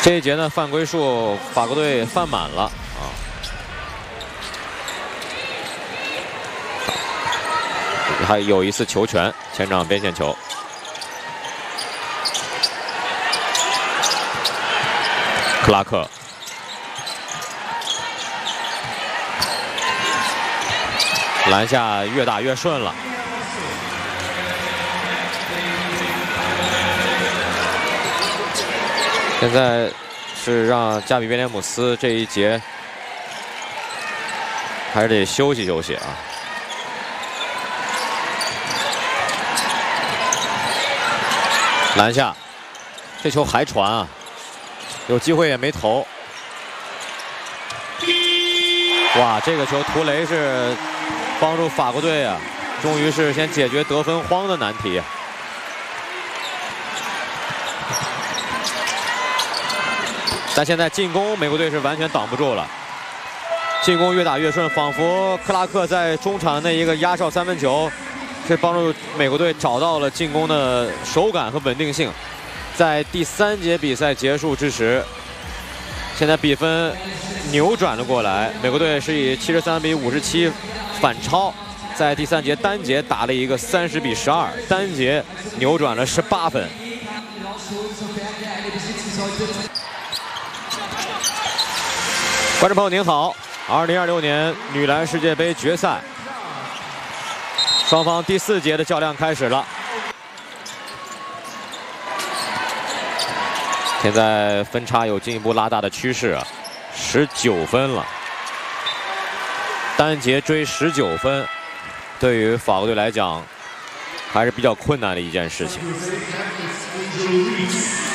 这一节呢，犯规数法国队犯满了啊。还有一次球权，前场边线球。克拉克。 篮下越打越顺了。现在是让加比威廉姆斯这一节还是得休息休息啊。篮下，这球还传啊，有机会也没投。哇，这个球图雷是。 帮助法国队啊，终于是先解决得分荒的难题。但现在进攻，美国队是完全挡不住了。进攻越打越顺，仿佛克拉克在中场那一个压哨三分球，是帮助美国队找到了进攻的手感和稳定性。在第3节比赛结束之时，现在比分扭转了过来，美国队是以73比57。 反超，在第3节单节打了一个30比12，单节扭转了18分。观众朋友您好，2026年女篮世界杯决赛，双方第4节的较量开始了。现在分差有进一步拉大的趋势啊，19分了。 单节追19分，对于法国队来讲，还是比较困难的一件事情。